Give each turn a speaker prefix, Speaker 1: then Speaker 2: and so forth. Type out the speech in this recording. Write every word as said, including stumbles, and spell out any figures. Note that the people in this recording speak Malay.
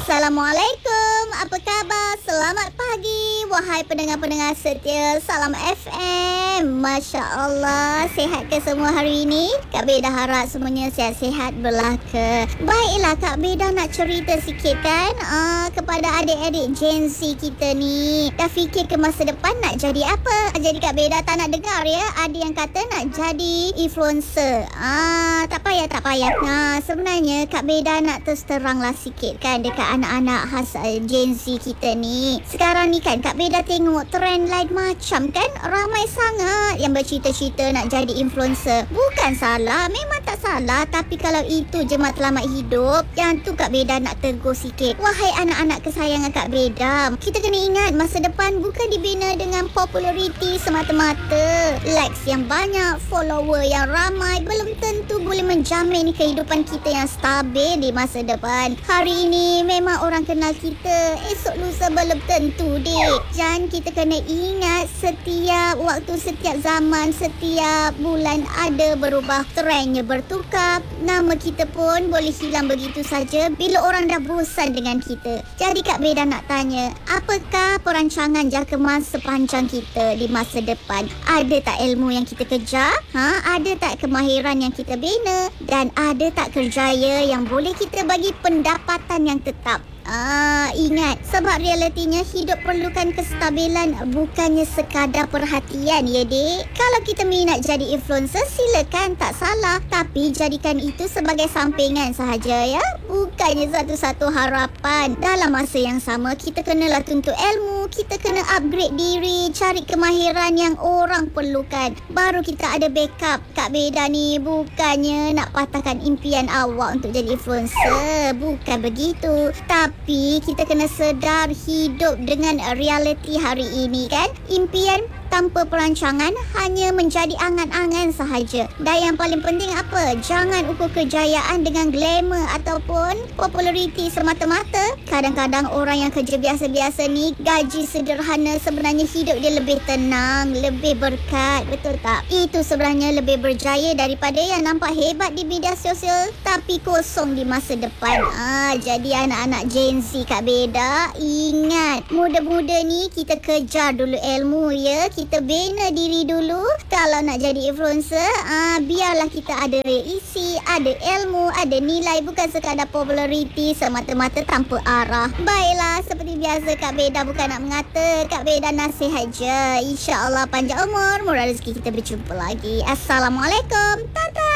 Speaker 1: Assalamualaikum, apa khabar? Selamat pagi, wahai pendengar-pendengar setia Salam F M. Masya Allah, sihat ke semua hari ini? Kak Beda harap semuanya sihat-sihat belaka. Baiklah, Kak Beda nak cerita sikit kan uh, kepada adik-adik Gen Z kita ni. Dah fikir ke masa depan nak jadi apa? Jadi Kak Beda tak nak dengar ya, ada yang kata nak jadi influencer. Ah, tak payah, tak payah. Nah, sebenarnya Kak Beda nak terus teranglah sikit kan dekat anak-anak khas uh, Gen Z kita ni. Sekarang ni kan Kak Beda tengok trend lain macam kan, ramai sangat yang bercita-cita nak jadi influencer. Bukan salah, memang tak salah, tapi kalau itu je matlamat hidup, yang tu Kak Beda nak tegur sikit. Wahai anak-anak kesayangan Kak Beda, kita kena ingat masa depan bukan dibina dengan populariti semata-mata. Likes yang banyak, follower yang ramai belum tentu boleh menjamin kehidupan kita yang stabil di masa depan. Hari ini memang orang kenal kita, esok lusa belum tentu dik. Dan kita kena ingat setiap waktu, setiap zaman, setiap bulan ada berubah, trendnya bertukar. Nama kita pun boleh hilang begitu saja bila orang dah bosan dengan kita. Jadi Kak Beda nak tanya, apakah perancangan jangka masa panjang kita di masa depan? Ada tak ilmu yang kita kejar? Ha? Ada tak kemahiran yang kita bina? Dan ada tak kerjaya yang boleh kita bagi pendapatan yang tetap? Ah, ingat, sebab realitinya hidup perlukan kestabilan, bukannya sekadar perhatian ya dik. Kalau kita minat jadi influencer, silakan, tak salah. Tapi jadikan itu sebagai sampingan sahaja ya, bukannya satu-satu harapan. Dalam masa yang sama, kita kenalah tuntut ilmu, kita kena upgrade diri, cari kemahiran yang orang perlukan. Baru kita ada backup. Kak Beda ni bukannya nak patahkan impian awak untuk jadi influencer, bukan begitu. Tapi Tapi kita kena sedar hidup dengan realiti hari ini kan. Impian tanpa perancangan hanya menjadi angan-angan sahaja. Dan yang paling penting apa? Jangan ukur kejayaan dengan glamour ataupun populariti semata-mata. Kadang-kadang orang yang kerja biasa-biasa ni, gaji sederhana, sebenarnya hidup dia lebih tenang, lebih berkat. Betul tak? Itu sebenarnya lebih berjaya daripada yang nampak hebat di media sosial tapi kosong di masa depan. Ah, jadi anak-anak Gen Z Kak Beda, ingat, muda-muda ni kita kejar dulu ilmu ya. Kita bina diri dulu. Kalau nak jadi influencer, ah, biarlah kita ada isi, ada ilmu, ada nilai, bukan sekadar populariti semata-mata tanpa arah. Baiklah, seperti biasa Kak Beda bukan nak mengata, Kak Beda nasihat je. InsyaAllah panjang umur, murah rezeki, kita berjumpa lagi. Assalamualaikum. Tata.